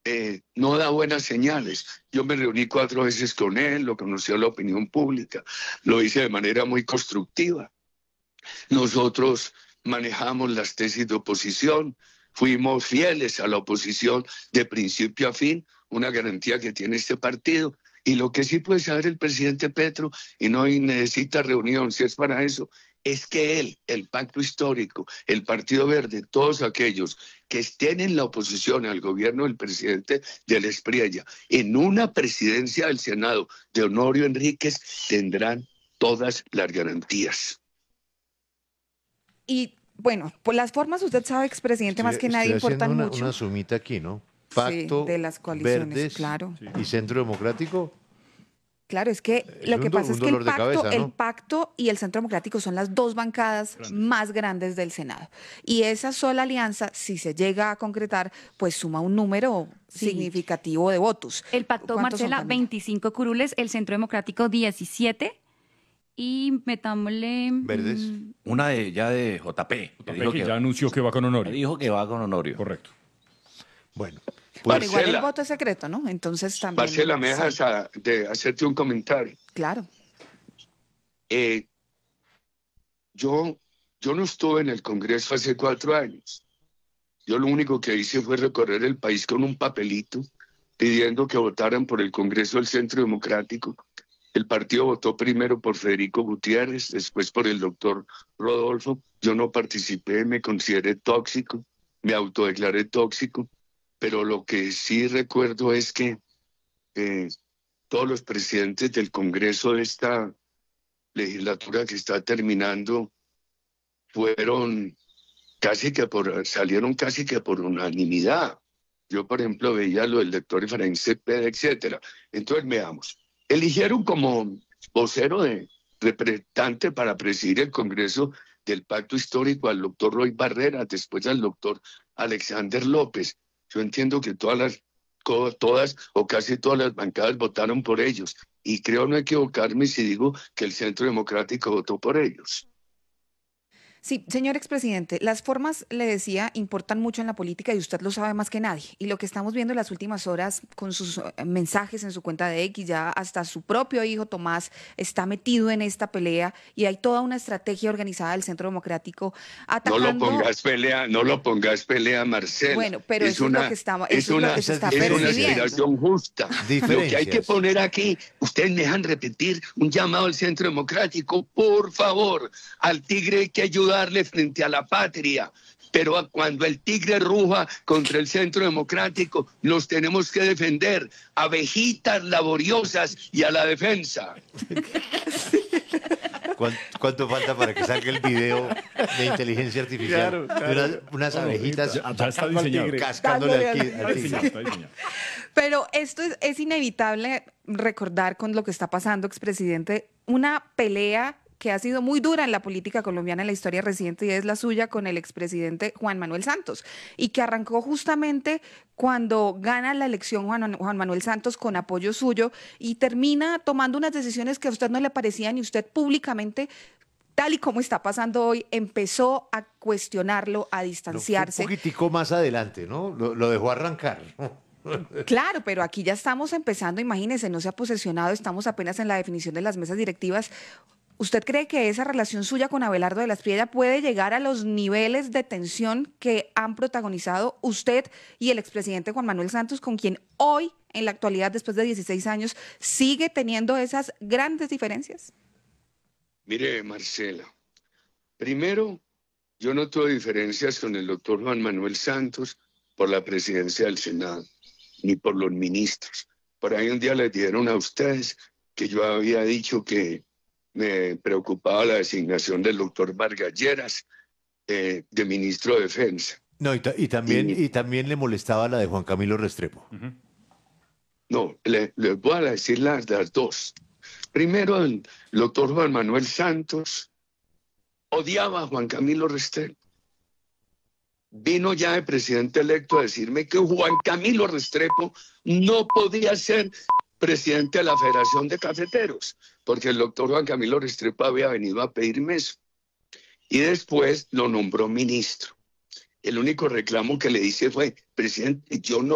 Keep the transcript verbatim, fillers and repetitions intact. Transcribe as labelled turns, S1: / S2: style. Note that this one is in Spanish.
S1: eh, no da buenas señales. Yo me reuní cuatro veces con él, lo conoció la opinión pública, lo hice de manera muy constructiva. Nosotros manejamos las tesis de oposición, fuimos fieles a la oposición de principio a fin, una garantía que tiene este partido. Y lo que sí puede saber el presidente Petro, y no necesita reunión si es para eso, es que él, el Pacto Histórico, el Partido Verde, todos aquellos que estén en la oposición al gobierno del presidente del Espriella, en una presidencia del Senado de Honorio Enríquez, tendrán todas las garantías.
S2: Y bueno, por las formas usted sabe, expresidente, más que nadie importan
S3: una,
S2: mucho.
S3: una sumita aquí, ¿no? Pacto,
S2: sí, de las coaliciones,
S3: Verdes
S2: claro.
S3: y Centro Democrático.
S2: Claro, es que
S3: Es
S2: lo que
S3: un,
S2: pasa es que el pacto,
S3: cabeza, ¿no?
S2: el pacto y el Centro Democrático son las dos bancadas grandes. más grandes del Senado. Y esa sola alianza, si se llega a concretar, pues suma un número sí. significativo de votos.
S4: El pacto, Marcela, veinticinco curules, el Centro Democrático diecisiete. Y metámosle...
S3: Verdes.
S4: Mmm,
S5: Una de ya de J P.
S6: J P que, que ya anunció que va con Honorio.
S5: Dijo que va con Honorio.
S6: Correcto.
S3: Bueno.
S2: Pues, Pero igual el voto es secreto, ¿no? Entonces también...
S1: Marcela, ¿me dejas
S2: sí.
S1: a, de hacerte un comentario?
S2: Claro.
S1: Eh, yo, yo no estuve en el Congreso hace cuatro años. Yo lo único que hice fue recorrer el país con un papelito pidiendo que votaran por el Congreso del Centro Democrático. El partido votó primero por Federico Gutiérrez, después por el doctor Rodolfo. Yo no participé, me consideré tóxico, me autodeclaré tóxico, pero lo que sí recuerdo es que eh, todos los presidentes del Congreso de esta legislatura que está terminando fueron casi que por, salieron casi que por unanimidad. Yo, por ejemplo, veía lo del doctor Efraín Cepeda, etcétera. Entonces, veamos. Eligieron como vocero de representante para presidir el Congreso del Pacto Histórico al doctor Roy Barrera, después al doctor Alexander López. Yo entiendo que todas las, todas o casi todas las bancadas votaron por ellos y creo no equivocarme si digo que el Centro Democrático votó por ellos.
S2: Sí, señor expresidente, las formas, le decía, importan mucho en la política y usted lo sabe más que nadie. Y lo que estamos viendo en las últimas horas con sus mensajes en su cuenta de X, ya hasta su propio hijo Tomás está metido en esta pelea y hay toda una estrategia organizada del Centro Democrático atacando...
S1: No lo pongas pelea, no lo pongas pelea, Marcela.
S2: Bueno, pero es eso una, es lo que estamos,
S1: es una, es, es una aspiración justa. Lo que hay que poner aquí, ustedes me dejan repetir un llamado al Centro Democrático, por favor, al tigre hay que ayudar darle frente a la patria, pero cuando el tigre ruja contra el Centro Democrático, nos tenemos que defender, abejitas laboriosas y a la defensa.
S3: ¿Cuánto, ¿Cuánto falta para que salga el video de inteligencia artificial? Claro, claro. Una, unas abejitas
S6: ya, ya está diseñado.
S3: Cascándole al, al tigre.
S6: Está diseñado.
S2: Pero esto es, es inevitable recordar con lo que está pasando, expresidente, una pelea que ha sido muy dura en la política colombiana en la historia reciente y es la suya con el expresidente Juan Manuel Santos y que arrancó justamente cuando gana la elección Juan, Juan Manuel Santos con apoyo suyo y termina tomando unas decisiones que a usted no le parecían y usted públicamente, tal y como está pasando hoy, empezó a cuestionarlo, a distanciarse.
S3: Un poquitico más adelante, ¿no? Lo, lo dejó arrancar, ¿no?
S2: Claro, pero aquí ya estamos empezando, imagínense, no se ha posesionado, estamos apenas en la definición de las mesas directivas. ¿Usted cree que esa relación suya con Abelardo de la Espriella puede llegar a los niveles de tensión que han protagonizado usted y el expresidente Juan Manuel Santos, con quien hoy, en la actualidad, después de dieciséis años, sigue teniendo esas grandes diferencias?
S1: Mire, Marcela, primero, yo no tuve diferencias con el doctor Juan Manuel Santos por la presidencia del Senado, ni por los ministros. Por ahí un día les dijeron a ustedes que yo había dicho que me preocupaba la designación del doctor Vargas Lleras eh, de ministro de Defensa.
S3: No, y, ta y, también, y, y también le molestaba la de Juan Camilo Restrepo.
S1: Uh-huh. No, le, les voy a decir las, las dos. Primero, el doctor Juan Manuel Santos odiaba a Juan Camilo Restrepo. Vino ya el presidente electo a decirme que Juan Camilo Restrepo no podía ser presidente de la Federación de Cafeteros, porque el doctor Juan Camilo Restrepo había venido a pedirme eso. Y después lo nombró ministro. El único reclamo que le hice fue, presidente, yo no